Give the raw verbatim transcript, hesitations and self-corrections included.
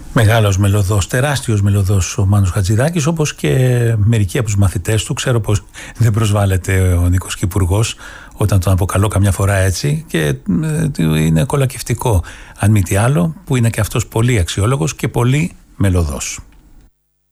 Μεγάλος μελωδός, τεράστιος μελωδός ο Μάνος Χατζηδάκης, όπως και μερικοί από τους μαθητές του. Ξέρω πως δεν προσβάλλεται ο Νίκος Κυπουργός όταν τον αποκαλώ καμιά φορά έτσι, και είναι κολακευτικό, αν μη τι άλλο, που είναι και αυτός πολύ αξιόλογος και πολύ μελωδός.